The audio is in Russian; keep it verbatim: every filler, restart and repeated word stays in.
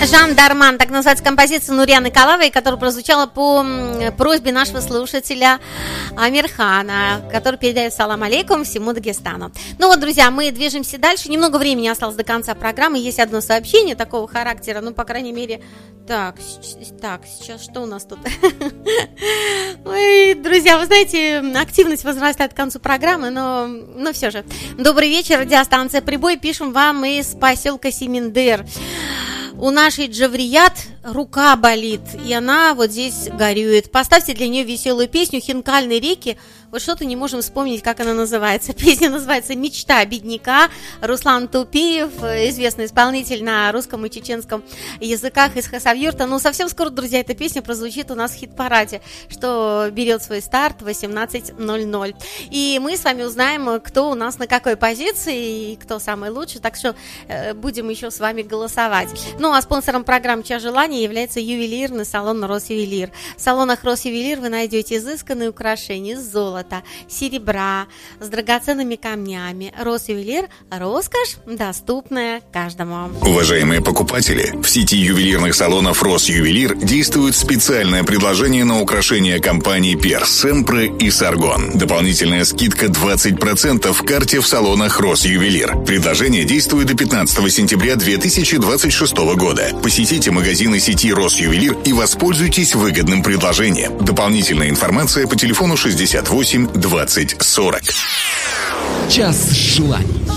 Жандарман, так называется композиция Нурианы Калавой, которая прозвучала по просьбе нашего слушателя Амирхана, который передает салам алейкум всему Дагестану. Ну вот, друзья, мы движемся дальше. Немного времени осталось до конца программы. Есть одно сообщение такого характера, ну, по крайней мере... Так, так, сейчас что у нас тут? Ой, друзья, вы знаете, активность возрастает к концу программы, но, но все же. Добрый вечер, радиостанция «Прибой». Пишем вам из поселка Семендер. У нашей Джаврият рука болит, и она вот здесь горюет. Поставьте для нее веселую песню «Хинкальные реки». Вот что-то не можем вспомнить, как она называется. Песня называется «Мечта бедняка». Руслан Тупиев, известный исполнитель на русском и чеченском языках из Хасавюрта. Ну, совсем скоро, друзья, эта песня прозвучит у нас в хит-параде, что берет свой старт в восемнадцать ноль ноль. И мы с вами узнаем, кто у нас на какой позиции и кто самый лучший. Так что э, будем еще с вами голосовать. Ну, а спонсором программы «Час желания» является ювелирный салон «Росювелир». В салонах «Росювелир» вы найдете изысканные украшения из золота, серебра, с драгоценными камнями. Росювелир – роскошь, доступная каждому. Уважаемые покупатели, в сети ювелирных салонов «Росювелир» действует специальное предложение на украшения компаний «Перс», «Семпре» и «Саргон». Дополнительная скидка двадцать процентов в карте в салонах «Росювелир». Предложение действует до пятнадцатого сентября две тысячи двадцать шестого года. Посетите магазины сети «Росювелир» и воспользуйтесь выгодным предложением. Дополнительная информация по телефону шестьдесят восемь двадцать сорок. Час желаний.